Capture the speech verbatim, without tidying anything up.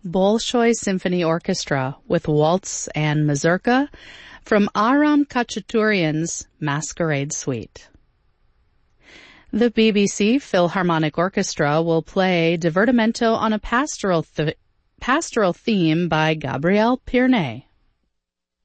Bolshoi Symphony Orchestra with Waltz and Mazurka from Aram Khachaturian's Masquerade Suite. The B B C Philharmonic Orchestra will play Divertimento on a pastoral, th- pastoral theme by Gabriel Pirnet.